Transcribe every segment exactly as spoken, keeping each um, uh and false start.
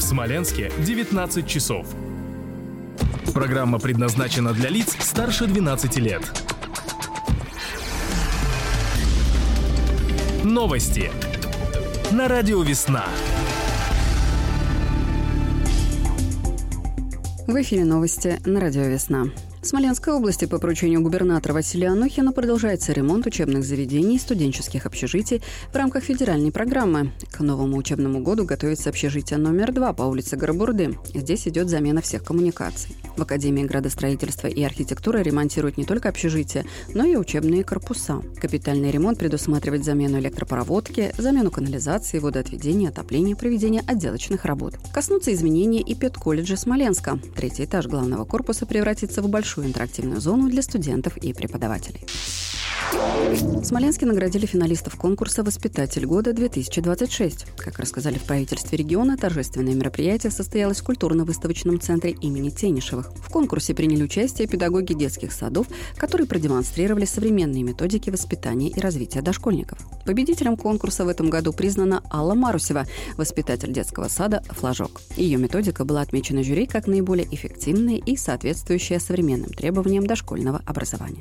Смоленске девятнадцать часов. Программа предназначена для лиц старше двенадцати лет. Новости на радио «Весна». В эфире новости на радио «Весна». В Смоленской области по поручению губернатора Василия Анохина продолжается ремонт учебных заведений и студенческих общежитий в рамках федеральной программы. К новому учебному году готовится общежитие номер два по улице Горобурды. Здесь идет замена всех коммуникаций. В Академии градостроительства и архитектуры ремонтируют не только общежития, но и учебные корпуса. Капитальный ремонт предусматривает замену электропроводки, замену канализации, водоотведения, отопления, проведение отделочных работ. Коснутся изменения и педколледжа Смоленска. Третий этаж главного корпуса превратится в большую интерактивную зону для студентов и преподавателей. В Смоленске наградили финалистов конкурса «Воспитатель года-две тысячи двадцать шесть». Как рассказали в правительстве региона, торжественное мероприятие состоялось в культурно-выставочном центре имени Тенишевых. В конкурсе приняли участие педагоги детских садов, которые продемонстрировали современные методики воспитания и развития дошкольников. Победителем конкурса в этом году признана Алла Марусева, воспитатель детского сада «Флажок». Ее методика была отмечена жюри как наиболее эффективная и соответствующая современным требованиям дошкольного образования.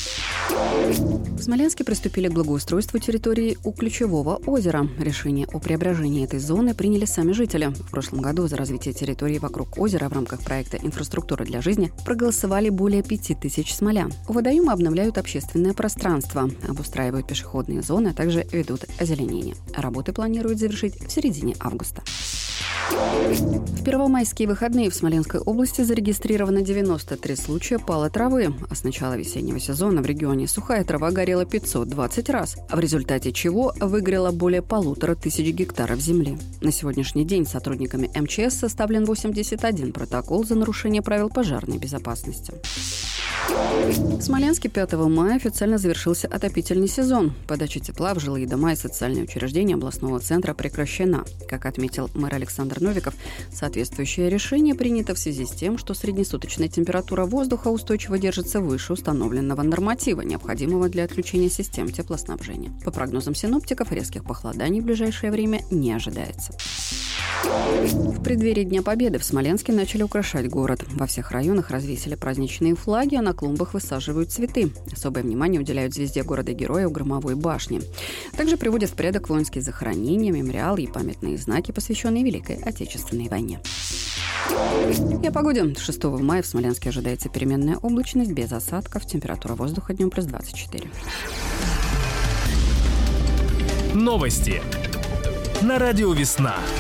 В Смоленске приступили к благоустройству территории у Ключевого озера. Решение о преображении этой зоны приняли сами жители. В прошлом году за развитие территории вокруг озера в рамках проекта «Инфраструктура для жизни» проголосовали более пяти тысяч смолян. У водоема обновляют общественное пространство, обустраивают пешеходные зоны, а также ведут озеленение. Работы планируют завершить в середине августа. В первомайские выходные в Смоленской области зарегистрировано девяносто три случая пала травы, а с начала весеннего сезона в регионе сухая трава горела пятьсот двадцать раз, в результате чего выгорело более полутора тысяч гектаров земли. На сегодняшний день сотрудниками эм че эс составлен восемьдесят один протокол за нарушение правил пожарной безопасности. В Смоленске пятого мая официально завершился отопительный сезон. Подача тепла в жилые дома и социальные учреждения областного центра прекращена. Как отметил мэр Александр Новиков, соответствующее решение принято в связи с тем, что среднесуточная температура воздуха устойчиво держится выше установленного норматива, необходимого для отключения систем теплоснабжения. По прогнозам синоптиков, резких похолоданий в ближайшее время не ожидается. В преддверии Дня Победы в Смоленске начали украшать город. Во всех районах развесили праздничные флаги, а на клумбах высаживают цветы. Особое внимание уделяют звезде города-героя у Громовой башни. Также приводят в порядок воинские захоронения, мемориалы и памятные знаки, посвященные Великой Отечественной войне. И о погоде. шестого мая в Смоленске ожидается переменная облачность без осадков. Температура воздуха днем плюс двадцать четыре. Новости на радио «Весна».